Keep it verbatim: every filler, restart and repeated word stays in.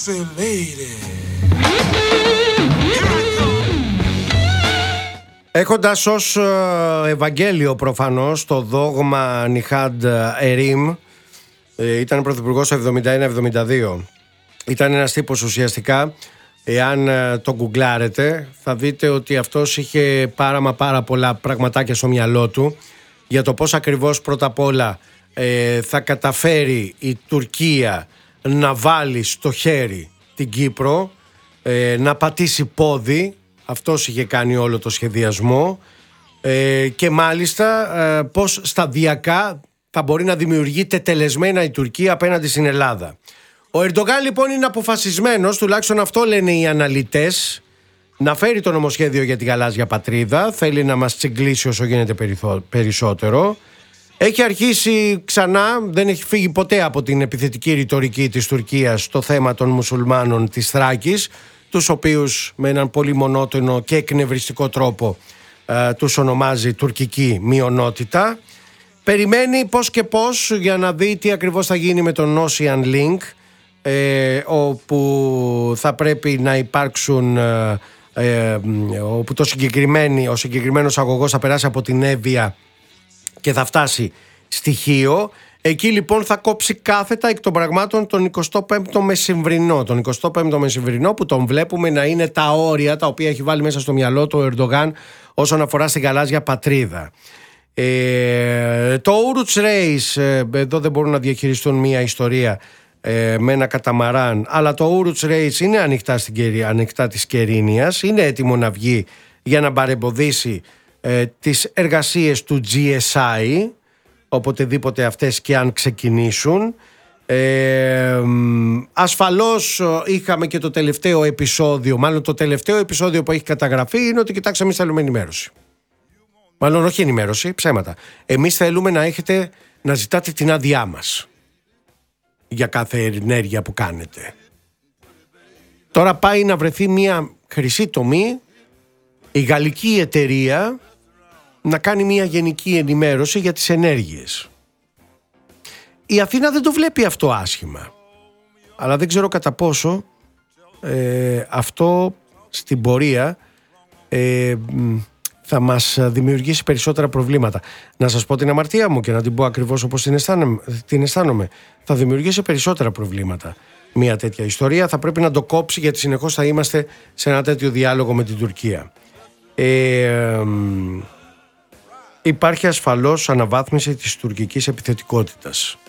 sexy lady. Έχοντας ως Ευαγγέλιο προφανώς το δόγμα Νιχάντ Ερίμ, ήταν πρωθυπουργός το εβδομήντα ένα εβδομήντα δύο. Ήταν ένας τύπος ουσιαστικά, εάν το γκουγκλάρετε θα δείτε ότι αυτός είχε πάρα μα πάρα πολλά πραγματάκια στο μυαλό του για το πώς ακριβώς πρώτα απ' όλα ε, θα καταφέρει η Τουρκία να βάλει στο χέρι την Κύπρο, ε, να πατήσει πόδι. Αυτός είχε κάνει όλο το σχεδιασμό ε, και μάλιστα ε, πώς σταδιακά θα μπορεί να δημιουργεί τετελεσμένα η Τουρκία απέναντι στην Ελλάδα. Ο Ερντογάν λοιπόν είναι αποφασισμένος, τουλάχιστον αυτό λένε οι αναλυτές, να φέρει το νομοσχέδιο για τη γαλάζια πατρίδα. Θέλει να μας τσιγκλίσει όσο γίνεται περισσότερο. Έχει αρχίσει ξανά, δεν έχει φύγει ποτέ από την επιθετική ρητορική της Τουρκίας στο θέμα των μουσουλμάνων της Θράκης, τους οποίους με έναν πολύ μονότονο και εκνευριστικό τρόπο ε, τους ονομάζει τουρκική μειονότητα. Περιμένει πώς και πώς για να δει τι ακριβώς θα γίνει με τον Ocean Link, ε, όπου θα πρέπει να υπάρξουν ε, ε, όπου το ο συγκεκριμένος αγωγός θα περάσει από την Εύβοια και θα φτάσει στη Χίο. Εκεί λοιπόν θα κόψει κάθετα εκ των πραγμάτων τον εικοστό πέμπτο μεσημβρινό. Τον εικοστό πέμπτο μεσημβρινό που τον βλέπουμε να είναι τα όρια τα οποία έχει βάλει μέσα στο μυαλό του ο Ερντογάν όσον αφορά στην γαλάζια πατρίδα. Ε, το Ouroutes Reis, ε, εδώ δεν μπορούν να διαχειριστούν μια ιστορία ε, με ένα καταμαράν, αλλά το Ouroutes Reis είναι ανοιχτά, στην, ανοιχτά της Κερίνιας, είναι έτοιμο να βγει για να παρεμποδίσει ε, τις εργασίες του τζι ες άι, οποτεδήποτε αυτές και αν ξεκινήσουν. Ε, ασφαλώς είχαμε και το τελευταίο επεισόδιο, μάλλον το τελευταίο επεισόδιο που έχει καταγραφεί είναι ότι κοιτάξτε, εμείς θέλουμε ενημέρωση. Μάλλον όχι ενημέρωση, ψέματα. Εμείς θέλουμε να έχετε, να ζητάτε την άδειά μας για κάθε ενέργεια που κάνετε. Τώρα πάει να βρεθεί μια χρυσή τομή, η γαλλική εταιρεία να κάνει μια γενική ενημέρωση για τις ενέργειες. Η Αθήνα δεν το βλέπει αυτό άσχημα, αλλά δεν ξέρω κατά πόσο ε, αυτό στην πορεία ε, θα μας δημιουργήσει περισσότερα προβλήματα. Να σας πω την αμαρτία μου και να την πω ακριβώς όπως την αισθάνομαι, την αισθάνομαι. Θα δημιουργήσει περισσότερα προβλήματα μια τέτοια ιστορία. Θα πρέπει να το κόψει, γιατί συνεχώς θα είμαστε σε ένα τέτοιο διάλογο με την Τουρκία. Ε, ε, Υπάρχει ασφαλώς αναβάθμιση της τουρκικής επιθετικότητας.